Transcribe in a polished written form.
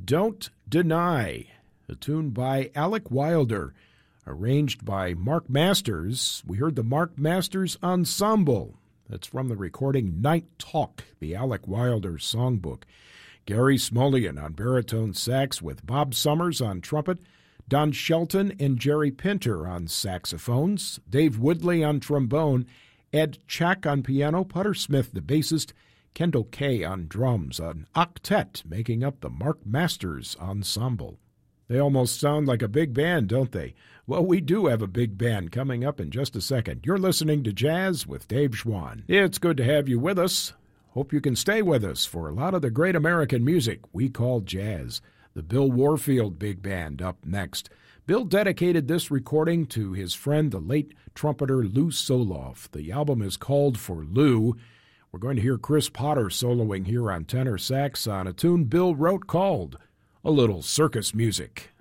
Don't Deny, a tune by Alec Wilder, arranged by Mark Masters. We heard the Mark Masters Ensemble. That's from the recording Night Talk, the Alec Wilder songbook. Gary Smolian on baritone sax with Bob Summers on trumpet, Don Shelton and Jerry Pinter on saxophones, Dave Woodley on trombone, Ed Chack on piano, Putter Smith the bassist, Kendall Kay on drums, an octet making up the Mark Masters Ensemble. They almost sound like a big band, don't they? Well, we do have a big band coming up in just a second. You're listening to Jazz with Dave Schwann. It's good to have you with us. Hope you can stay with us for a lot of the great American music we call jazz. The Bill Warfield Big Band up next. Bill dedicated this recording to his friend, the late trumpeter Lou Soloff. The album is called For Lou. We're going to hear Chris Potter soloing here on tenor sax on a tune Bill wrote called A Little Circus Music.